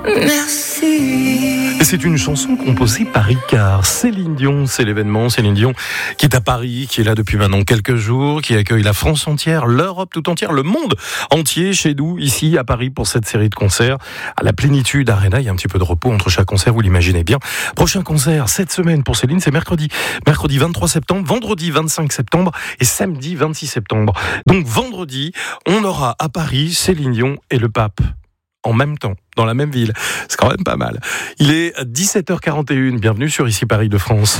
Merci. Et c'est une chanson composée par Ricard. Céline Dion, c'est l'événement. Céline Dion qui est à Paris, qui est là depuis maintenant quelques jours, qui accueille la France entière, l'Europe tout entière, le monde entier chez nous, ici à Paris pour cette série de concerts. À la Plénitude Arena, il y a un petit peu de repos entre chaque concert, vous l'imaginez bien. Prochain concert cette semaine pour Céline, c'est mercredi 23 septembre, vendredi 25 septembre et samedi 26 septembre. Donc vendredi, on aura à Paris Céline Dion et le pape. En même temps, dans la même ville. C'est quand même pas mal. Il est 17h41. Bienvenue sur Ici Paris de France.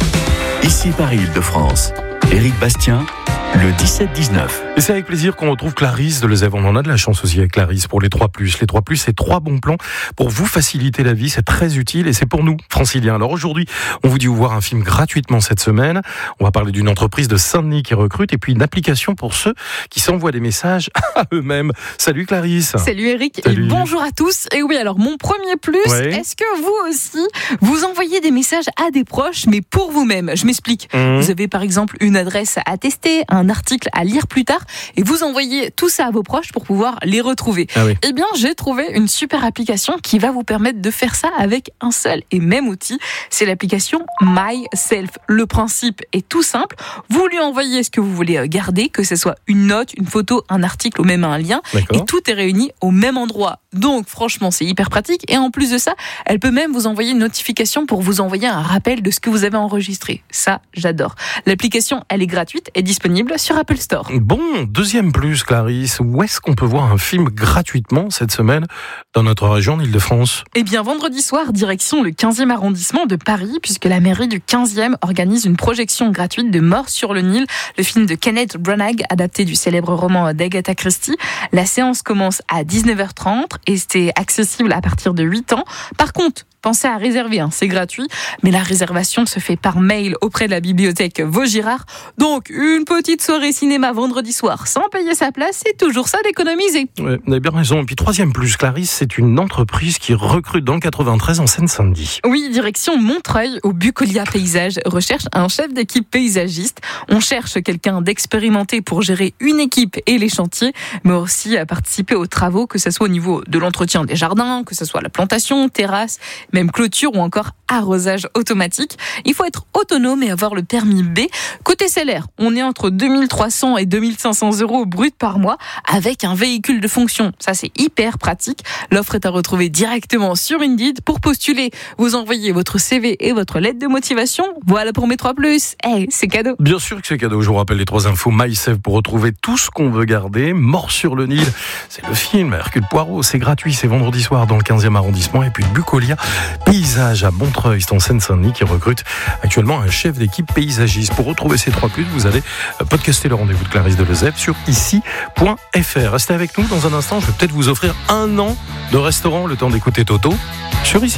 Ici Paris de France. Éric Bastien, le 17-19. Et c'est avec plaisir qu'on retrouve Clarisse de Lezève. On en a de la chance aussi avec Clarisse pour les 3+. Les 3+, c'est 3 bons plans pour vous faciliter la vie. C'est très utile et c'est pour nous, franciliens. Alors aujourd'hui, on vous dit où voir un film gratuitement cette semaine. On va parler d'une entreprise de Saint-Denis qui recrute et puis une application pour ceux qui s'envoient des messages à eux-mêmes. Salut Clarisse. Salut Eric. Salut. Et bonjour à tous. Et oui, alors mon premier plus, Est-ce que vous aussi, vous envoyez des messages à des proches, mais pour vous-même? Je m'explique. Vous avez par exemple une adresse à tester, un article à lire plus tard, et vous envoyez tout ça à vos proches pour pouvoir les retrouver. Ah oui. Eh bien, j'ai trouvé une super application qui va vous permettre de faire ça avec un seul et même outil. C'est l'application MySelf. Le principe est tout simple. Vous lui envoyez ce que vous voulez garder, que ce soit une note, une photo, un article ou même un lien. D'accord. Et tout est réuni au même endroit. Donc, franchement, c'est hyper pratique. Et en plus de ça, elle peut même vous envoyer une notification pour vous envoyer un rappel de ce que vous avez enregistré. Ça, j'adore. L'application, elle est gratuite et disponible sur Apple Store. Bon, deuxième plus, Clarisse. Où est-ce qu'on peut voir un film gratuitement cette semaine dans notre région d'Île-de-France? Eh bien, vendredi soir, direction le 15e arrondissement de Paris, puisque la mairie du 15e organise une projection gratuite de Mort sur le Nil, le film de Kenneth Branagh, adapté du célèbre roman d'Agatha Christie. La séance commence à 19h30 et c'est accessible à partir de 8 ans. Par contre, pensez à réserver, c'est gratuit, mais la réservation se fait par mail auprès de la bibliothèque Vaugirard. Donc, une petite soirée cinéma vendredi soir sans payer sa place, c'est toujours ça d'économiser. Ouais, vous avez bien raison. Et puis troisième plus, Clarisse, c'est une entreprise qui recrute dans le 93 en Seine-Saint-Denis. Oui, direction Montreuil, au Bucolia Paysage, recherche un chef d'équipe paysagiste. On cherche quelqu'un d'expérimenté pour gérer une équipe et les chantiers, mais aussi à participer aux travaux, que ce soit au niveau de l'entretien des jardins, que ce soit la plantation, terrasse, même clôture ou encore arrosage automatique. Il faut être autonome et avoir le permis B. Côté salaire, on est entre 2300 et 2500 euros brut par mois avec un véhicule de fonction. Ça, c'est hyper pratique. L'offre est à retrouver directement sur Indeed. Pour postuler, vous envoyez votre CV et votre lettre de motivation. Voilà pour mes 3+. C'est cadeau. Bien sûr que c'est cadeau. Je vous rappelle les 3 infos MySelf pour retrouver tout ce qu'on veut garder. Mort sur le Nil, c'est le film. Hercule Poirot, c'est gratuit. C'est vendredi soir dans le 15e arrondissement. Et puis Bucolia Paysage à Montreuil, c'est en Seine-Saint-Denis, qui recrute actuellement un chef d'équipe paysagiste. Pour retrouver ces 3+, vous allez podcaster le rendez-vous de Clarisse de Lezève sur ici.fr. Restez avec nous dans un instant. Je vais peut-être vous offrir 1 an de restaurant, le temps d'écouter Toto sur Ici.